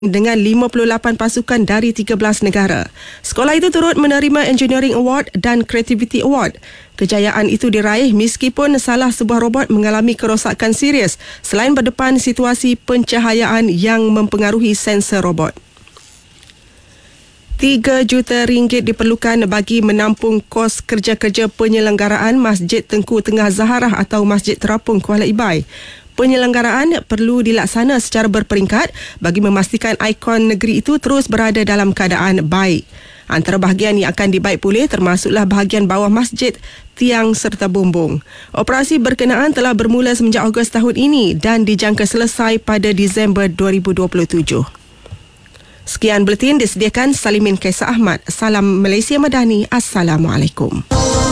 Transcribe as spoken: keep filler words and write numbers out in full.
dengan lima puluh lapan pasukan dari tiga belas negara. Sekolah itu turut menerima Engineering Award dan Creativity Award. Kejayaan itu diraih meskipun salah sebuah robot mengalami kerosakan serius selain berdepan situasi pencahayaan yang mempengaruhi sensor robot. tiga juta ringgit diperlukan bagi menampung kos kerja-kerja penyelenggaraan Masjid Tengku Tengah Zaharah atau Masjid Terapung Kuala Ibai. Penyelenggaraan perlu dilaksana secara berperingkat bagi memastikan ikon negeri itu terus berada dalam keadaan baik. Antara bahagian yang akan dibaik pulih termasuklah bahagian bawah masjid, tiang serta bumbung. Operasi berkenaan telah bermula semenjak Ogos tahun ini dan dijangka selesai pada Disember dua ribu dua puluh tujuh. Sekian buletin disediakan Salimin Kaisar Ahmad. Salam Malaysia Madani. Assalamualaikum.